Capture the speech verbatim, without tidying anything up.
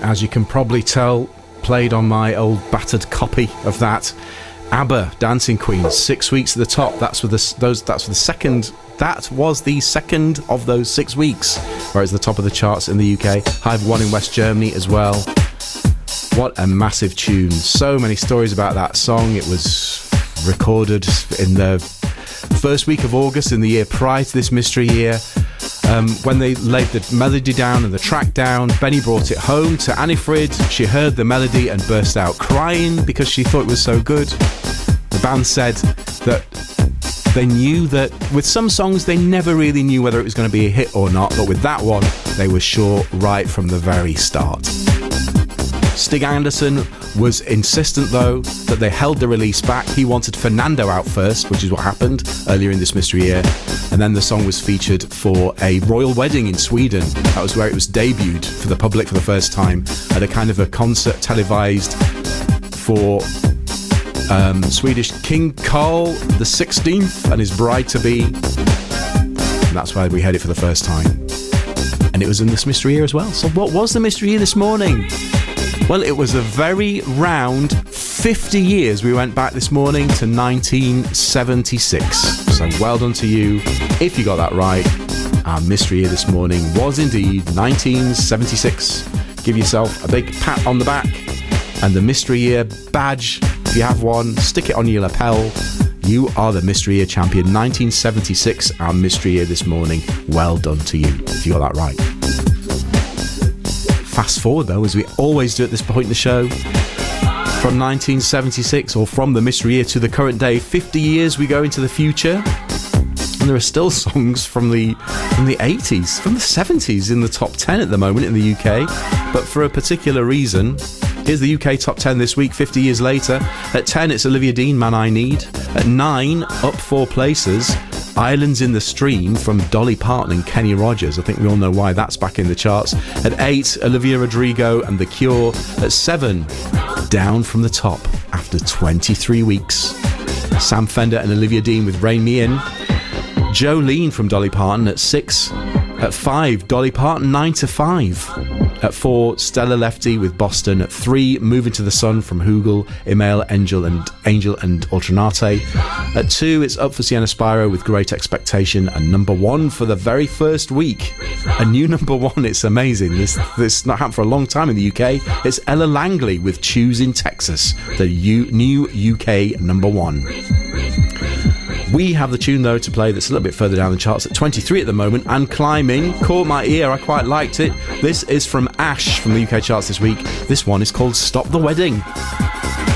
as you can probably tell, played on my old battered copy of that. ABBA, Dancing Queen, six weeks at the top. That's for the those. That's for the second. That was the second of those six weeks, where it's the top of the charts in the U K. Hive one in West Germany as well. What a massive tune! So many stories about that song. It was recorded in the first week of August in the year prior to this mystery year. Um, when they laid the melody down and the track down, Benny brought it home to Annifrid. She heard the melody and burst out crying because she thought it was so good. The band said that they knew that with some songs they never really knew whether it was going to be a hit or not, but with that one they were sure right from the very start. Stig Anderson was insistent though that they held the release back. He wanted Fernando out first, which is what happened earlier in this mystery year, and then the song was featured for a royal wedding in Sweden. That was where it was debuted for the public for the first time at a kind of a concert televised for um, Swedish King Carl the sixteenth and his bride-to-be, and that's why we heard it for the first time. And it was in this mystery year as well. So what was the mystery year this morning? Well, it was a very round fifty years. We went back this morning to nineteen seventy-six. So well done to you if you got that right. Our mystery year this morning was indeed nineteen seventy-six. Give yourself a big pat on the back and the mystery year badge. If you have one, stick it on your lapel. You are the mystery year champion. nineteen seventy-six, our mystery year this morning. Well done to you if you got that right. Fast forward though, as we always do at this point in the show, from nineteen seventy-six, or from the mystery year to the current day, fifty years we go into the future, and there are still songs from the from the eighties, from the seventies in the top ten at the moment in the U K, but for a particular reason. Here's the U K top ten this week, fifty years later. At ten, it's Olivia Dean, Man I Need. At nine, up four places, Islands in the Stream from Dolly Parton and Kenny Rogers. I think we all know why that's back in the charts. At eight, Olivia Rodrigo and The Cure. At seven, down from the top after twenty-three weeks, Sam Fender and Olivia Dean with Rein Me In. Jolene from Dolly Parton at six. At five, Dolly Parton, nine to five. At four, Stella Lefty with Boston. At three, Moving to the Sun from Hoogle, Email, Angel and Angel and Alternate. At two, it's up for Sienna Spiro with Great Expectation. And number one for the very first week, a new number one. It's amazing. This this not happened for a long time in the U K. It's Ella Langley with Choose in Texas, the U, new U K number one. We have the tune though to play that's a little bit further down the charts at twenty-three at the moment and climbing. Caught my ear, I quite liked it. This is from Ash from the U K charts this week. This one is called Stop the Wedding.